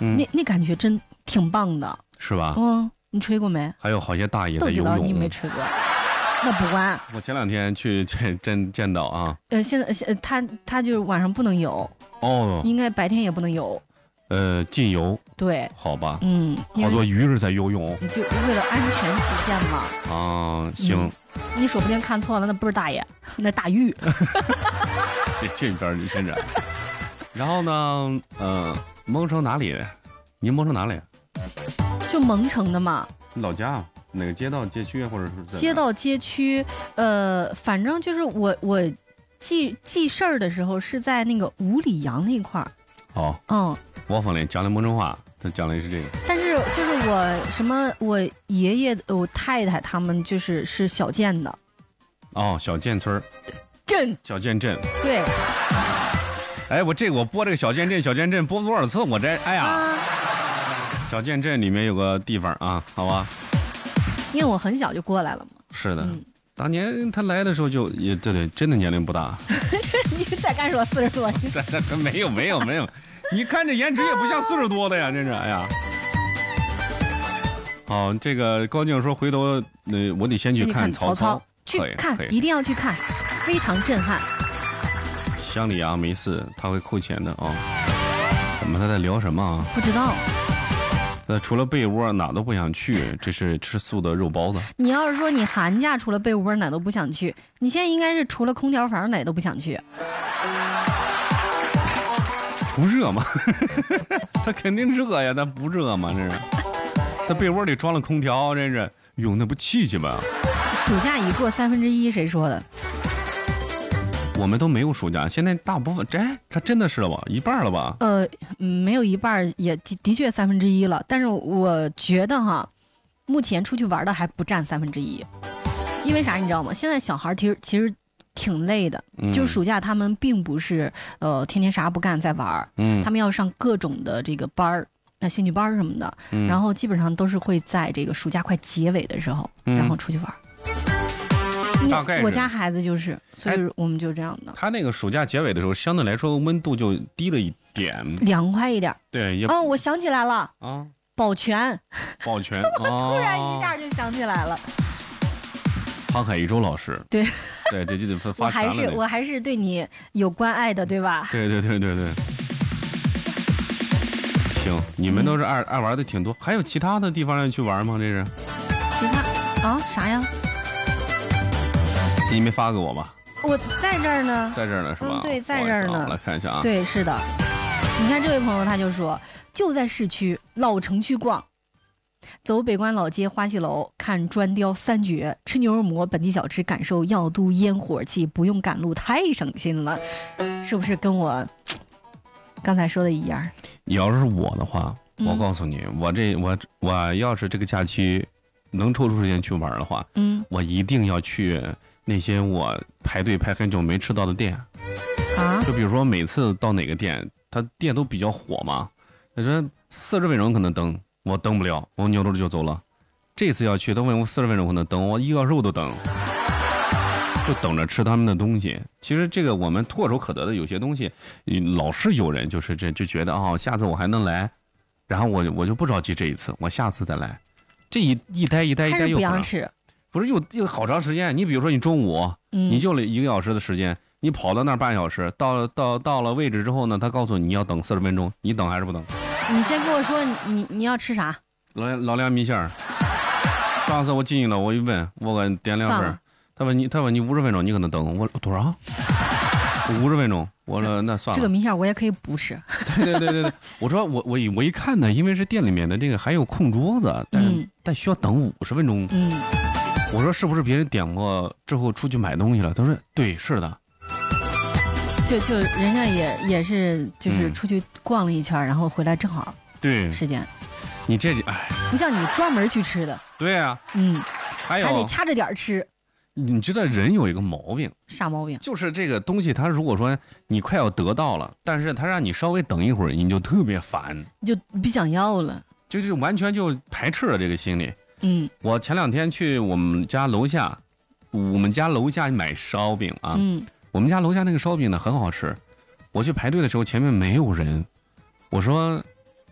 那感觉真挺棒的， 是吧？ 你吹过没？ 还有好些大爷在游泳。 都知道你没吹过，那不管。 我前2天去见到啊。 现在他就是晚上不能游哦， 应该白天也不能游。 禁游。 对， 好吧。 好多鱼儿在游泳， 就为了安全起见嘛。 行。 你说不定看错了，那不是大爷，那大鱼。 这边你先着。然后呢，蒙城哪里？您蒙城哪里？ 就蒙城的嘛。 老家哪个街道街区或者是？ 街道街区，反正就是我记事儿的时候是在那个五里洋那块儿。 我方的讲的蒙城话，他讲的是这个。 但是就是我爷爷我太太他们就是小建的。 小建村小建镇。 对。 哎，我播这个小建镇播多少次？我这小建镇里面有个地方啊，好吧。 因为我很小就过来了嘛。 是的。当年他来的时候也对，真的年龄不大。 你再敢说40多？ 这没有，你看这颜值也不像40多的呀，真是。哎呀。好，这个高静说回头我得先去看曹操。 去看，一定要去看，非常震撼。 乡里啊，没事，他会扣钱的啊。怎么他在聊什么啊？ 不知道。 除了被窝哪都不想去，这是吃素的肉包子。 你要是说你寒假除了被窝哪都不想去，你现在应该是除了空调房哪都不想去。 不热吗？他肯定热呀，他不热吗？这是，他被窝里装了空调，真是用那不气气吗？ 暑假已过1/3，谁说的？ 我们都没有暑假，现在大部分它真的是了吧？一半了吧？ 没有一半，也的确1/3了。但是我觉得目前出去玩的还不占1/3，因为啥你知道吗？现在小孩其实挺累的，就暑假他们并不是天天啥不干在玩，他们要上各种的这个班儿，那兴趣班什么的，然后基本上都是会在这个暑假快结尾的时候，然后出去玩。 大概我家孩子就是，所以我们就这样的。 他那个暑假结尾的时候，相对来说温度就低了一点， 凉快一点。 对， 我想起来了啊，保全。 我突然一下就想起来了。 沧海一舟老师。 对， 就得发传了。 我还是对你有关爱的，对吧？ 对。行，你们都是爱玩的挺多，还有其他的地方要去玩吗？这是？ 其他啥呀？ 你没发给我吧？ 我在这儿呢。 在这儿呢是吧？ 对，在这儿呢。 来看一下啊。 对，是的。你看这位朋友他就说，就在市区老城区逛，走北关老街花戏楼，看砖雕3绝，吃牛肉馍本地小吃，感受药都烟火气，不用赶路，太省心了。是不是跟我刚才说的一样？ 你要是我的话，我告诉你，我要是这个假期能抽出时间去玩的话，我一定要去那些我排队排很久没吃到的店啊。 就比如说每次到哪个店，它店都比较火嘛，他说40分钟可能等，我等不了，我扭头就走了。这次要去，他问我40分钟可能等，我1个小时我都等，就等着吃他们的东西。其实这个我们唾手可得的有些东西，老是有人就是就觉得下次我还能来，然后我就不着急这一次，我下次再来。这一待又不让吃， 不是又好长时间。你比如说你中午，你就1个小时的时间，你跑到那儿半小时，到了位置之后呢，他告诉你要等40分钟，你等还是不等？ 你先跟我说你要吃啥？ 老凉米线儿。上次我进去了，我一问，我给点2份，他问你50分钟，你可能等我多少？50分钟。我说那算了， 这个米线我也可以不吃。 对，我说我一看呢，因为是店里面的这个还有空桌子，但需要等50分钟。我说是不是别人点过之后出去买东西了？他说对，是的。 就人家也是就是出去逛了一圈，然后回来正好对时间。 你这不像你专门去吃的。 对啊，还得掐着点吃。 你知道人有一个毛病， 啥毛病？ 就是这个东西，它如果说你快要得到了，但是他让你稍微等一会儿，你就特别烦， 你就不想要了， 就完全就排斥了这个心理。我前2天去我们家楼下买烧饼啊，我们家楼下那个烧饼呢很好吃，我去排队的时候前面没有人，我说